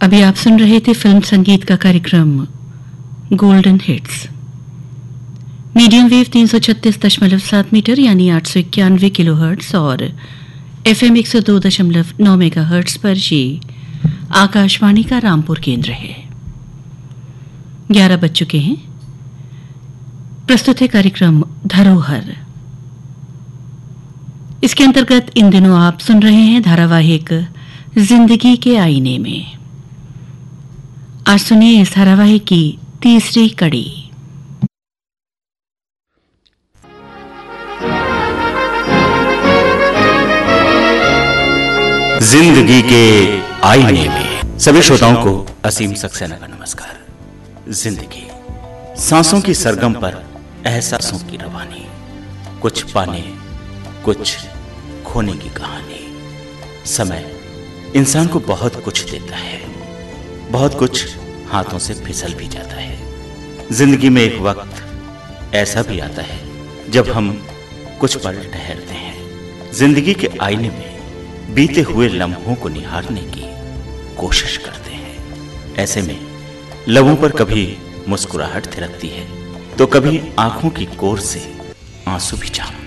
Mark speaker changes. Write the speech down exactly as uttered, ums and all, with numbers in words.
Speaker 1: अभी आप सुन रहे थे फिल्म संगीत का कार्यक्रम गोल्डन हिट्स। मीडियम वेव तीन सौ छत्तीस दशमलव सात मीटर यानी आठ सौ इक्यानवे किलो हर्ट्स और एफ एम एक सौ दो दशमलव नौ मेगा हर्ट्स पर ये आकाशवाणी का रामपुर केंद्र है। ग्यारह बज चुके हैं। प्रस्तुत है कार्यक्रम धरोहर। इसके अंतर्गत इन दिनों आप सुन रहे हैं धारावाहिक जिंदगी के आईने में। आज सुनिए इस धारावाहिक की तीसरी कड़ी।
Speaker 2: जिंदगी के आईने में सभी श्रोताओं को असीम सक्सेना का नमस्कार। जिंदगी सांसों की सरगम पर एहसासों की रवानी, कुछ पाने कुछ खोने की कहानी। समय इंसान को बहुत कुछ देता है, बहुत कुछ हाथों से फिसल भी जाता है। जिंदगी में एक वक्त ऐसा भी आता है जब हम कुछ पल ठहरते हैं, जिंदगी के आईने में बीते हुए लम्हों को निहारने की कोशिश करते हैं। ऐसे में लबों पर कभी मुस्कुराहट थिरकती है तो कभी आंखों की कोर से आंसू भी जाम